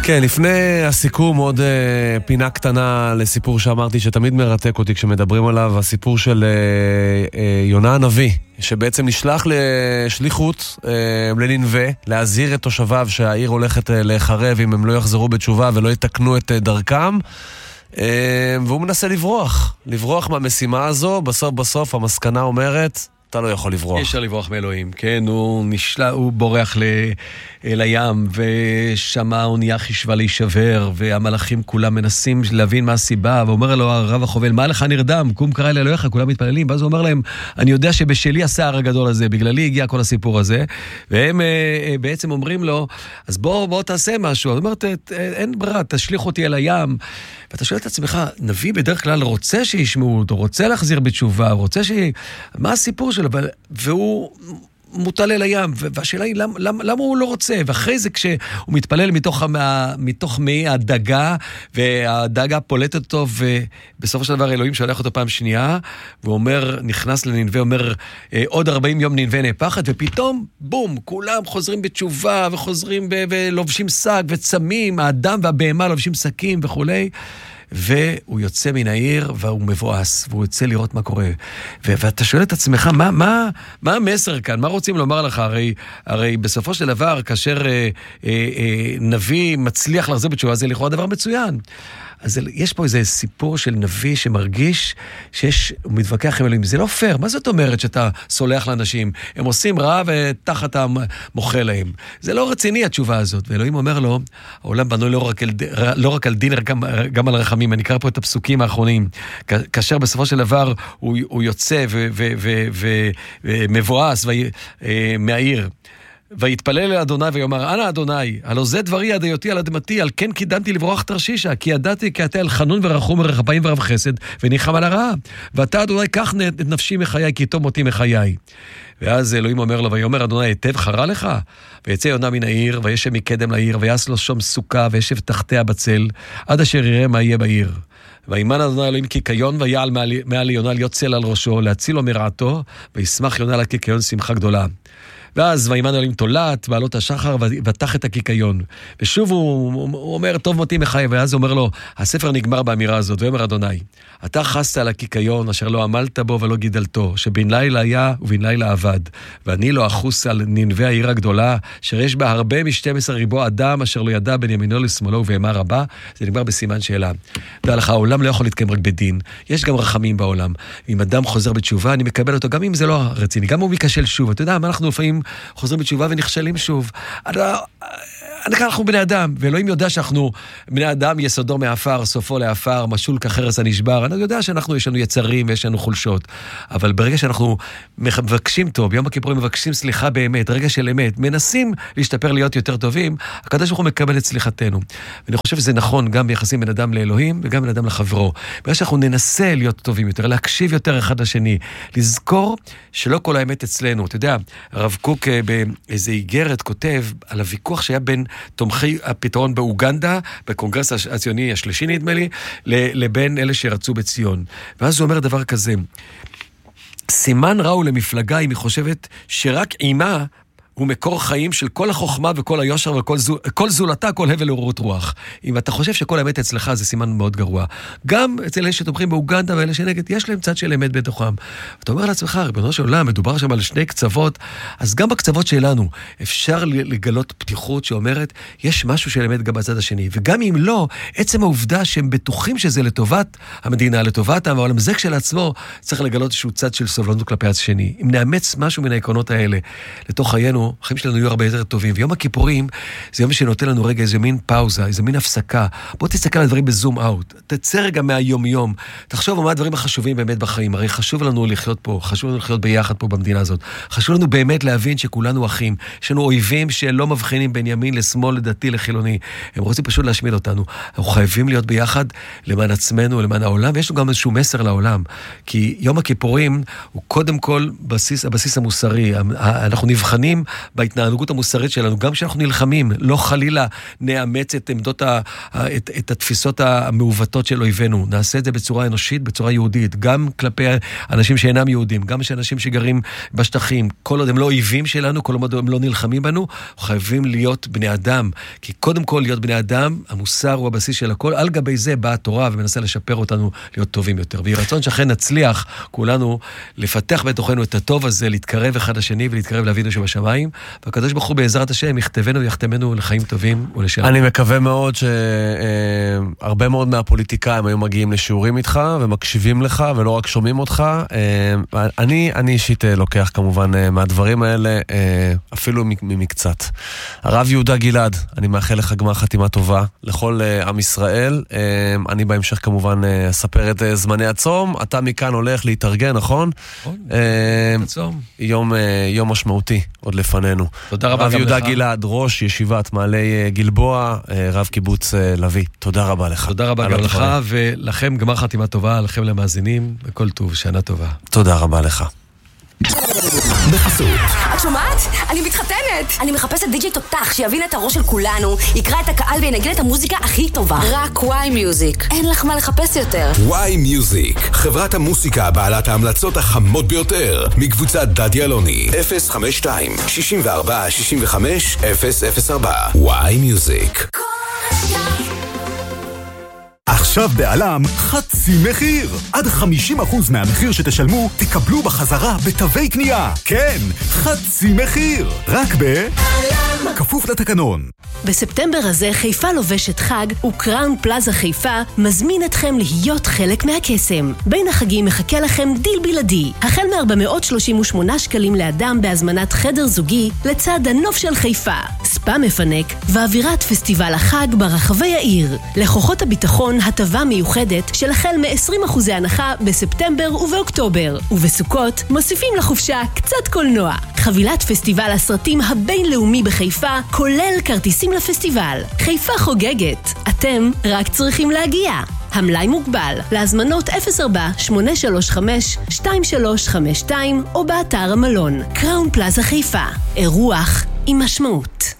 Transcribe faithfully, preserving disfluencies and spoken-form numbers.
כן, לפני הסיכום עוד uh, פינה קטנה לסיפור שאמרתי שתמיד מרתק אותי כשמדברים עליו, הסיפור של uh, uh, יונה הנביא, שבעצם נשלח לשליחות uh, לנינווה, להזהיר את תושביו שהעיר הולכת uh, להיחרב אם הם לא יחזרו בתשובה ולא יתקנו את uh, דרכם, uh, והוא מנסה לברוח, לברוח מהמשימה הזו. בסוף בסוף המסקנה אומרת, אתה לא יכול לברוח. יש לברוח מאלוהים, כן, הוא נשלה, הוא בורח ל, לים, ושם האונייה חישבה להישבר, והמלאכים כולם מנסים להבין מה הסיבה, ואומר לו הרב החובל, מה לך נרדם? קום קרא אל אלוהיך, כולם מתפללים, ואז הוא אומר להם, אני יודע שבשלי הסער הגדול הזה, בגללי הגיע כל הסיפור הזה, והם בעצם אומרים לו, אז בוא, בוא תעשה משהו. הוא אומר, אין ברירה, תשליך אותי אל הים, ואתה שואל את עצמך, נביא בדרך כלל רוצה שישמעו אותו, רוצה להחזיר בתשובה, רוצה ש... מה הסיפור שלו? והוא מוטל אל הים, והשאלה היא, למה, למה, למה הוא לא רוצה? ואחרי זה כשהוא מתפלל מתוך, מתוך מי הדגה, והדגה פולטת אותו, ובסופו של דבר אלוהים שולח אותו פעם שנייה, והוא אומר, נכנס לנינווה, אומר, עוד ארבעים יום נינווה נהפכת, ופתאום, בום, כולם חוזרים בתשובה, וחוזרים ב- ולובשים שק, וצמים, האדם והבהמה לובשים שקים וכולי, והוא יוצא מן העיר, והוא מבואס, והוא יוצא לראות מה קורה. ו- ואתה שואל את עצמך, מה, מה, מה המסר כאן? מה רוצים לומר לך? הרי, הרי בסופו של דבר, כאשר אה, אה, אה, נביא מצליח לחזור בתשובה, זה לכאורה דבר מצוין. אז יש פה איזה סיפור של נביא שמרגיש שיש, הוא מתווכח עם אלוהים, זה לא פייר. מה זאת אומרת שאתה סולח לאנשים? הם עושים רע ותחת המוחה להם. זה לא רציני התשובה הזאת. ואלוהים אומר לו, העולם בנוי לא רק על, לא רק על דין, גם, גם על רחמים. אני אקרא פה את הפסוקים האחרונים. כאשר בסופו של דבר הוא, הוא יוצא ומבואס מהעיר. ויתפלל אל אדוני ויאמר, אנא אדוני, הלא זה דברי עד היותי על אדמתי, על כן קידמתי לברוח תרשישה, כי ידעתי כי אתה אל חנון ורחום ורחביים ורב חסד, וניחם על הרעה. ואתה אדוני, קח את נפשי מחיי, כי טוב מותי מחיי. ואז אלוהים אומר לו, ויאמר אדוני, היטב חרה לך? ויצא יונה מן העיר, וישב מקדם לעיר, ויעש לו שום סוכה, וישב תחתיה בצל, עד אשר יראה מה יהיה בעיר. וימן אדוני אלוהים קיקיון, ויעל מעל יונה להיות צל על ראשו, להציל לו מרעתו, וישמח יונה לקיקיון שמחה גדולה. ואז וימן אלוהים תולעת, בעלות השחר, ותח את הקיקיון. ושוב הוא, הוא אומר, טוב מותי מחי, ואז הוא אומר לו, הספר נגמר באמירה הזאת, ואומר אדוני, אתה חסת על הקיקיון, אשר לא עמלת בו ולא גידלתו, שבין לילה היה ובין לילה עבד, ואני לא אחוס על נינווה העיר הגדולה, אשר יש בה הרבה משתים עשר ריבוע אדם, אשר לא ידע בין ימינו לשמאלו ובהמה רבה, זה נגמר בסימן שאלה. והלכה, העולם לא יכול להתקיים רק בדין, יש גם רחמים בעולם. אם אדם חוזר בתשובה, אני מקבל אותו, גם אם זה לא רציני, גם אם הוא ייכשל שוב. אתה יודע, מה אנחנו לפעמים חוזרים בתשובה ונכשלים שוב. אנחנו בני אדם, ואלוהים יודע שאנחנו בני אדם, יסודו מאפר, סופו לאפר, משול כחרס הנשבר. אני יודע שאנחנו, יש לנו יצרים ויש לנו חולשות. אבל ברגע שאנחנו מבקשים טוב, ביום הכיפורים מבקשים סליחה באמת, רגע של אמת, מנסים להשתפר להיות יותר טובים, הקדוש ברוך הוא מקבל את סליחתנו. ואני חושב שזה נכון גם ביחסים בין אדם לאלוהים וגם בין אדם לחברו. ברגע שאנחנו ננסה להיות טובים יותר, להקשיב יותר אחד לשני, לזכור שלא כל האמת אצלנו. אתה יודע, הרב קוק באיזה איגרת כותב על הוויכוח שהיה בין תומכי הפתרון באוגנדה, בקונגרס הציוני השלישי נדמה לי, לבין אלה שרצו בציון. ואז הוא אומר דבר כזה, סימן רע הוא למפלגה אם היא חושבת שרק אימה הוא מקור חיים של כל החוכמה וכל היושר וכל זו, כל זולתה, כל הבל ורות רוח. אם אתה חושב שכל האמת אצלך זה סימן מאוד גרוע. גם אצל אלה שתומכים באוגנדה ואלה שנגד, יש להם צד של אמת בתוכם. אתה אומר לעצמך, ריבונו של עולם, מדובר שם על שני קצוות, אז גם בקצוות שלנו אפשר לגלות פתיחות שאומרת, יש משהו של אמת גם בצד השני. וגם אם לא, עצם העובדה שהם בטוחים שזה לטובת המדינה, לטובת העולם, זה כשלעצמו צריך לגלות איזשהו צד של סובלנות כלפי השני. אם נאמץ משהו מן העקרונות האלה לתוך חיינו, החיים שלנו יהיו הרבה יותר טובים. ויום הכיפורים זה יום שנותן לנו רגע איזה מין פאוזה, איזה מין הפסקה. בוא תסתכל על הדברים בזום אאוט. תצא רגע מהיום יום. תחשוב מה הדברים החשובים באמת בחיים. הרי חשוב לנו לחיות פה, חשוב לנו לחיות ביחד פה במדינה הזאת. חשוב לנו באמת להבין שכולנו אחים. יש לנו אויבים שלא מבחינים בין ימין לשמאל, לדתי, לחילוני. הם רוצים פשוט להשמיד אותנו. אנחנו חייבים להיות ביחד למען עצמנו, למען העולם, ויש לנו גם איזשהו מסר לעולם. כי יום הכיפורים הוא קודם כל בסיס, הבסיס המוסרי. אנחנו נבחנים בהתנהגות המוסרית שלנו, גם כשאנחנו נלחמים, לא חלילה נאמץ את עמדות, ה, את, את התפיסות המעוותות של אויבינו, נעשה את זה בצורה אנושית, בצורה יהודית, גם כלפי אנשים שאינם יהודים, גם שאנשים שגרים בשטחים, כל עוד הם לא אויבים שלנו, כל עוד הם לא נלחמים בנו, חייבים להיות בני אדם, כי קודם כל להיות בני אדם, המוסר הוא הבסיס של הכל, על גבי זה באה התורה ומנסה לשפר אותנו להיות טובים יותר. ויהי רצון שאכן נצליח כולנו לפתח בתוכנו את הטוב הזה, להתקרב אחד לשני ולהתקרב לאבינו שבשמיים, והקדוש ברוך הוא בעזרת השם יכתבנו ויחתמנו לחיים טובים ולשלום. אני מקווה מאוד שהרבה מאוד מהפוליטיקאים היו מגיעים לשיעורים איתך ומקשיבים לך ולא רק שומעים אותך. אני, אני אישית לוקח כמובן מהדברים האלה, אפילו ממקצת. הרב יהודה גלעד, אני מאחל לך גמר חתימה טובה לכל עם ישראל. אני בהמשך כמובן אספר את זמני הצום. אתה מכאן הולך להתארגן, נכון? הצום. יום, יום משמעותי עוד לפנינו. תודה רבה רב גם יהודה לך. גלעד, ראש ישיבת מעלי גלבוע, רב קיבוץ לוי. תודה רבה לך. תודה רבה גם לך, ולכם גמר חתימה טובה, לכם למאזינים, וכל טוב, שנה טובה. תודה רבה לך. בחסות. את שומעת? אני מתחתנת! אני מחפשת די-ג'יי תותח שיבין את הראש של כולנו, יקרא את הקהל וינגן את המוזיקה הכי טובה. רק וואי מיוזיק. אין לך מה לחפש יותר. וואי מיוזיק, חברת המוסיקה בעלת ההמלצות החמות ביותר, מקבוצת דדי אלוני. אפס חמש שתיים שישים וארבע שישים וחמש אפס אפס ארבע. וואי מיוזיק. עכשיו בעלם חצי מחיר. עד חמישים אחוז מהמחיר שתשלמו תקבלו בחזרה בתווי קנייה. כן, חצי מחיר. רק בעלם. כפוף לתקנון. בספטמבר הזה חיפה לובשת חג, וקראון פלאזה חיפה מזמין אתכם להיות חלק מהקסם. בין החגים מחכה לכם דיל בלעדי. החל מ-ארבע מאות שלושים ושמונה שקלים לאדם בהזמנת חדר זוגי לצד הנוף של חיפה. ספה מפנק ואווירת פסטיבל החג ברחבי העיר. לכוחות הביטחון הטבה מיוחדת של החל מ-עשרים אחוז הנחה בספטמבר ובאוקטובר. ובסוכות מוסיפים לחופשה קצת קולנוע. חבילת פסטיבל הסרטים הבינלאומי בחיפה כולל כרטיסים לפסטיבל. חיפה חוגגת. אתם רק צריכים להגיע. המלאי מוגבל. להזמנות אפס ארבע שמונה שלוש חמש שתיים שלוש חמש שתיים או באתר המלון. קראון פלאזה חיפה. אירוח עם משמעות.